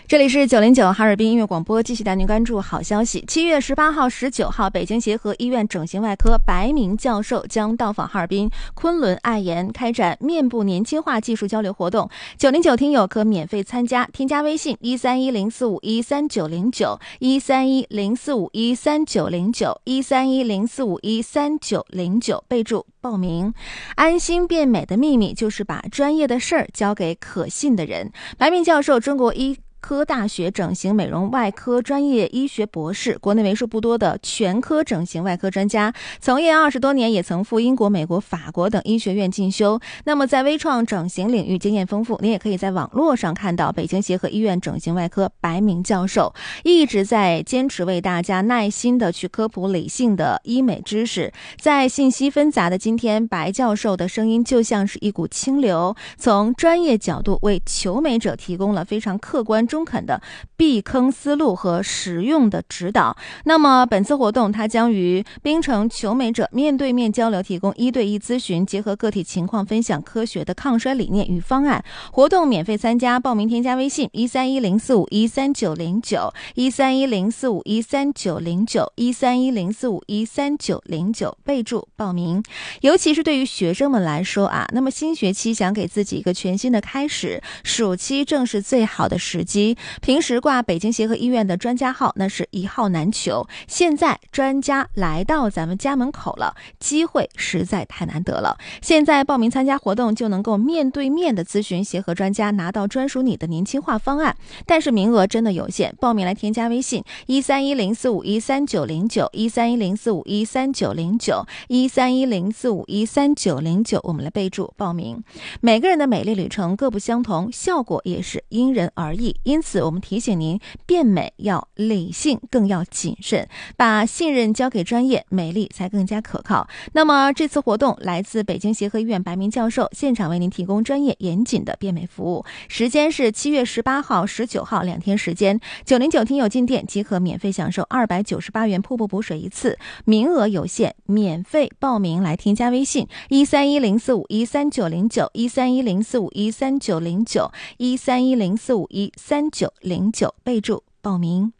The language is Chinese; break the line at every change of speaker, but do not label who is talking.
这里是909哈尔滨音乐广播，继续带您关注好消息。7月18号、19号，北京协和医院整形外科白明教授将到访哈尔滨昆仑爱颜，开展面部年轻化技术交流活动。909听友可免费参加，添加微信13104513909 13104513909 13104513909，备注报名。安心变美的秘密就是把专业的事儿交给可信的人。白明教授，中国医科大学整形美容外科专业医学博士，国内为数不多的全科整形外科专家，从业20多年，也曾赴英国、美国、法国等医学院进修。那么在微创整形领域经验丰富，您也可以在网络上看到北京协和医院整形外科白明教授一直在坚持为大家耐心的去科普理性的医美知识。在信息纷杂的今天，白教授的声音就像是一股清流，从专业角度为求美者提供了非常客观中肯的避坑思路和实用的指导。那么本次活动它将与槟城求美者面对面交流，提供1对1咨询，结合个体情况分享科学的抗衰理念与方案。活动免费参加，报名添加微信13104513909 13104513909 13104513909，备注报名。尤其是对于学生们来说那么新学期想给自己一个全新的开始，暑期正是最好的时机。平时挂北京协和医院的专家号那是一号难求，现在专家来到咱们家门口了，机会实在太难得了。现在报名参加活动就能够面对面的咨询协和专家，拿到专属你的年轻化方案，但是名额真的有限，报名来添加微信13104513909 13104513909 13104513909，我们来备注报名。每个人的美丽旅程各不相同，效果也是因人而异，因此我们提醒您，变美要理性，更要谨慎，把信任交给专业，美丽才更加可靠。那么这次活动来自北京协和医院白明教授，现场为您提供专业严谨的变美服务，时间是7月18号、19号2天时间。909听友进店即可免费享受298元瀑布补水一次，名额有限，免费报名来添加微信13104513909 13104513909 13104513909，备注报名。